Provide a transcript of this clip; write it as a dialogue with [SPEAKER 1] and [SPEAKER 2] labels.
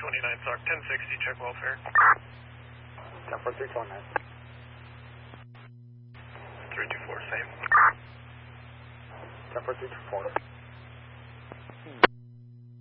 [SPEAKER 1] 329 SOC 1060, check welfare.
[SPEAKER 2] 10-4, 329.
[SPEAKER 1] 324, same.
[SPEAKER 2] 10-4, 324.